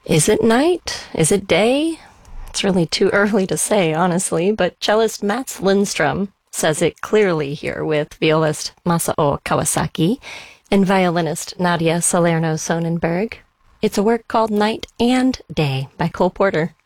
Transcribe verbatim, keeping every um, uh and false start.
Is it night? Is it day? It's really too early to say, honestly, but cellist Mats Lindstrom says it clearly here with violist Masao Kawasaki and violinist Nadia Salerno Sonnenberg. It's a work called Night and Day by Cole Porter.